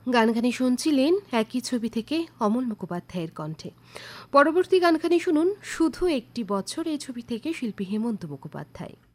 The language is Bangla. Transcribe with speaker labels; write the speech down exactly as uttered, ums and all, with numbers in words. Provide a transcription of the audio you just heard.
Speaker 1: গানখানি শুনছিলেন একই ছবি থেকে অমল মুখোপাধ্যায়ের কণ্ঠে। পরবর্তী গানখানি শুনুন শুধু একটি বছর, এই ছবি থেকে শিল্পী হেমন্ত মুখোপাধ্যায়।